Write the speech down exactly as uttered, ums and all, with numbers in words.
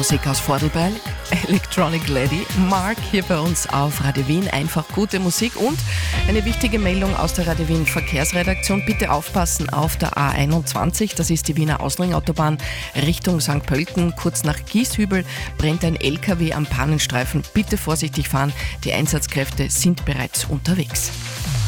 Musik aus Vordelbeil, Electronic Lady, Mark hier bei uns auf Radio Wien. Einfach gute Musik und eine wichtige Meldung aus der Radio Wien Verkehrsredaktion. Bitte aufpassen auf der A einundzwanzig, das ist die Wiener Ausringautobahn Richtung Sankt Pölten. Kurz nach Gieshübel brennt ein L K W am Pannenstreifen. Bitte vorsichtig fahren, die Einsatzkräfte sind bereits unterwegs.